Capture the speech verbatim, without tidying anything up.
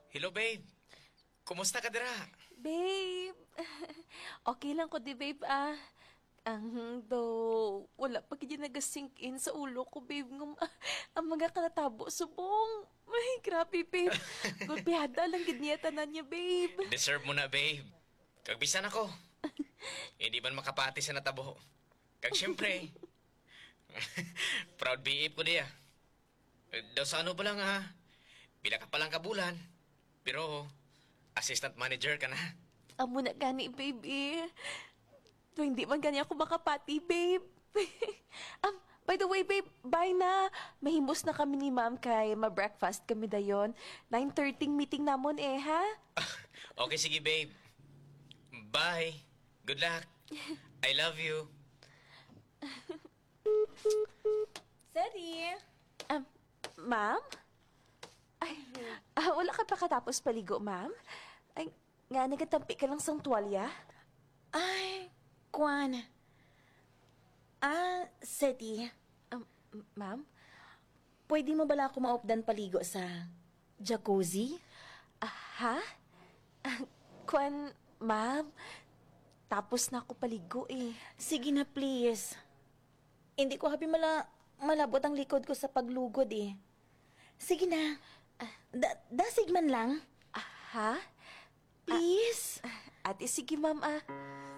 Hello, babe. Kumusta ka dira? Babe, okay lang ko di babe ah. Ang do, wala pa kaya nagasink in sa ulo ko babe. Ngum, ah, ang mga kanatabo subong. Ay, grabe babe. Gulpihada lang gid tanan niya babe. Deserve mo na, babe. Kagbisan ako. Hindi man makapati sa natabo. Kag siyempre, proud B F ko diya. Eh, Daw sa ano pa lang ha? Pila ka pa lang kabulan. Pero, assistant manager ka na. Amo na gani babe eh. To hindi man gani ako makapati babe. um, by the way babe, bye na. Mahimos na kami ni ma'am kay ma-breakfast kami dayon. nine thirty meeting namon eh ha? Okay, sige, babe. Bye. Good luck. I love you. Seri! Um, ma'am? Ay, ah, wala ka pa katapos paligo, ma'am? Ay, nga nagatampi ka lang sang tuwalya? Ay, Kwan. Ah, Seti, Um, ma'am? pwede mo bala ako maopdan paligo sa jacuzzi? Ah, ha? Ah, kwan, ma'am? Tapos na ako paligo eh. Sige na, please. Hindi ko habi mala, malabot ang likod ko sa paglugod eh. Sige na. Da, dasig man lang. Ah, ha? Please. Ate, sige ma'am ah.